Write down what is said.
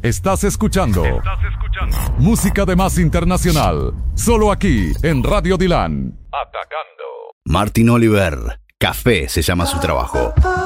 Estás escuchando música de más internacional, solo aquí en Radio Dilan. Martin Oliver, Café se llama su trabajo.